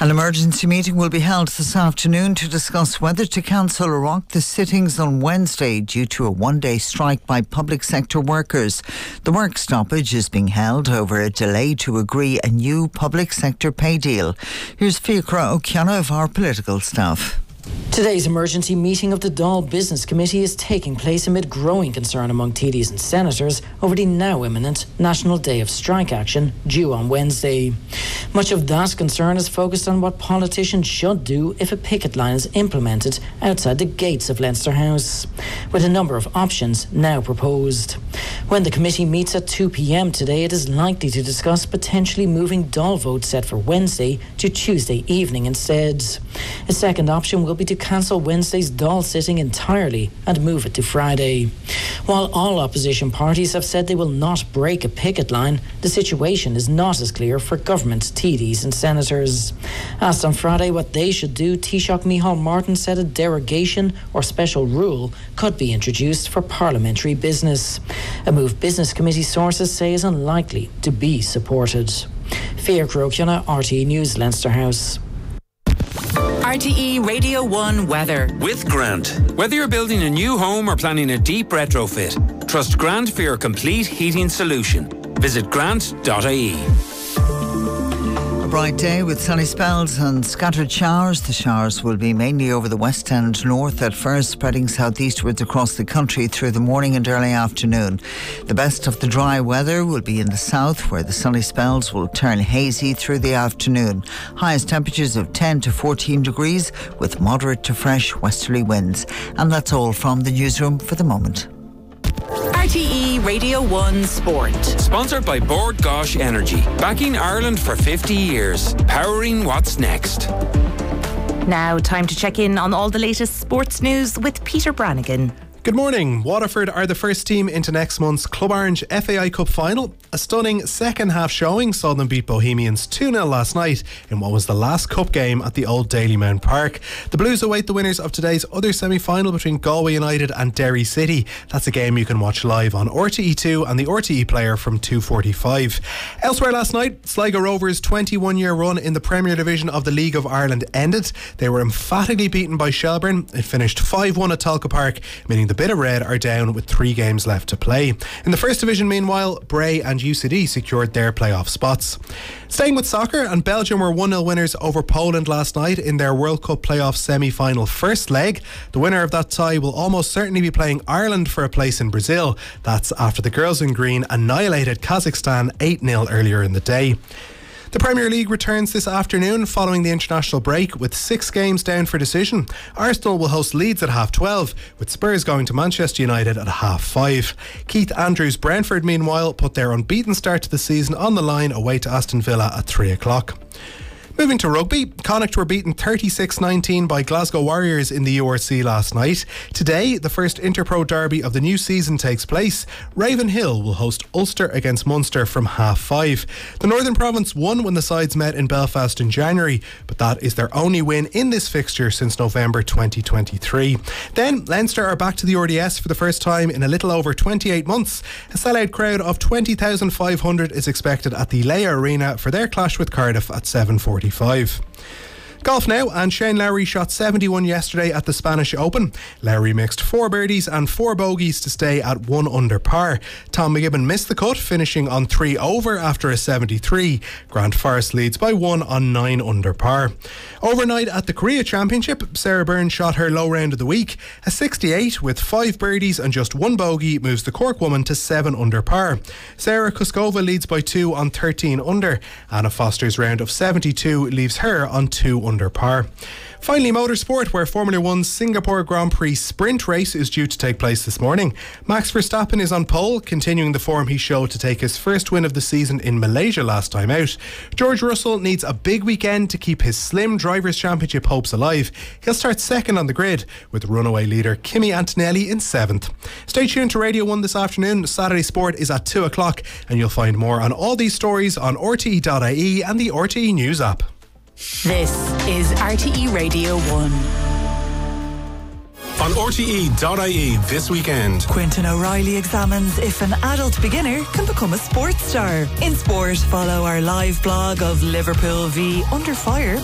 An emergency meeting will be held this afternoon to discuss whether to cancel or rock the sittings on Wednesday due to a one-day strike by public sector workers. The work stoppage is being held over a delay to agree a new public sector pay deal. Here's Fiachra O'Cionnell of our political staff. Today's emergency meeting of the Dáil Business Committee is taking place amid growing concern among TDs and senators over the now imminent National Day of Strike action due on Wednesday. Much of that concern is focused on what politicians should do if a picket line is implemented outside the gates of Leinster House, with a number of options now proposed. When the committee meets at 2 p.m. today, it is likely to discuss potentially moving Dáil votes set for Wednesday to Tuesday evening instead. A second option will be to cancel Wednesday's Dáil sitting entirely and move it to Friday. While all opposition parties have said they will not break a picket line, the situation is not as clear for government TDs and senators. Asked on Friday what they should do, Taoiseach Micheál Martin said a derogation or special rule could be introduced for parliamentary business, a move Business Committee sources say is unlikely to be supported. Fiachra O'Cionnell, RTE News, Leinster House. RTE Radio 1 weather. With Grant. Whether you're building a new home or planning a deep retrofit, trust Grant for your complete heating solution. Visit grant.ie. A bright day with sunny spells and scattered showers. The showers will be mainly over the west and north at first, spreading southeastwards across the country through the morning and early afternoon. The best of the dry weather will be in the south, where the sunny spells will turn hazy through the afternoon. Highest temperatures of 10 to 14 degrees with moderate to fresh westerly winds. And that's all from the newsroom for the moment. RTE Radio 1 Sport. Sponsored by Bord Gáis Energy. Backing Ireland for 50 years. Powering what's next. Now, time to check in on all the latest sports news with Peter Brannigan. Good morning. Waterford are the first team into next month's Club Orange FAI Cup final. A stunning second half showing saw them beat Bohemians 2-0 last night in what was the last cup game at the old Dalymount Park. The Blues await the winners of today's other semi-final between Galway United and Derry City. That's a game you can watch live on RTE2 and the RTE player from 2:45. Elsewhere last night, Sligo Rovers' 21-year run in the Premier Division of the League of Ireland ended. They were emphatically beaten by Shelbourne. It finished 5-1 at Talca Park, meaning the Bit of Red are down with 3 games left to play. In the first division, meanwhile, Bray and UCD secured their playoff spots. Staying with soccer, and Belgium were 1-0 winners over Poland last night in their World Cup playoff semi-final first leg. The winner of that tie will almost certainly be playing Ireland for a place in Brazil. That's after the girls in green annihilated Kazakhstan 8-0 earlier in the day. The Premier League returns this afternoon following the international break with 6 games down for decision. Arsenal will host Leeds at 12:30, with Spurs going to Manchester United at 5:30. Keith Andrews' Brentford, meanwhile, put their unbeaten start to the season on the line away to Aston Villa at 3:00. Moving to rugby, Connacht were beaten 36-19 by Glasgow Warriors in the URC last night. Today, the first Interpro derby of the new season takes place. Ravenhill will host Ulster against Munster from 5:30. The Northern Province won when the sides met in Belfast in January, but that is their only win in this fixture since November 2023. Then, Leinster are back to the RDS for the first time in a little over 28 months. A sellout crowd of 20,500 is expected at the Leia Arena for their clash with Cardiff at 7:45. Golf now, and Shane Lowry shot 71 yesterday at the Spanish Open. Lowry mixed 4 birdies and 4 bogeys to stay at 1 under par. Tom McGibbon missed the cut, finishing on 3 over after a 73. Grant Forrest leads by 1 on 9 under par. Overnight at the Korea Championship, Sarah Byrne shot her low round of the week. A 68 with 5 birdies and just 1 bogey moves the Cork woman to 7 under par. Sarah Kuskova leads by 2 on 13 under. Anna Foster's round of 72 leaves her on 2 under par. Finally, motorsport, where Formula 1's Singapore Grand Prix sprint race is due to take place this morning. Max Verstappen is on pole, continuing the form he showed to take his first win of the season in Malaysia last time out. George Russell needs a big weekend to keep his slim Drivers' Championship hopes alive. He'll start second on the grid, with runaway leader Kimi Antonelli in 7th. Stay tuned to Radio 1 this afternoon. Saturday Sport is at 2 o'clock, and you'll find more on all these stories on RTE.ie and the RTE News app. This is RTE Radio 1. On RTE.ie this weekend, Quintin O'Reilly examines if an adult beginner can become a sports star. In sport, follow our live blog of Liverpool v Under Fire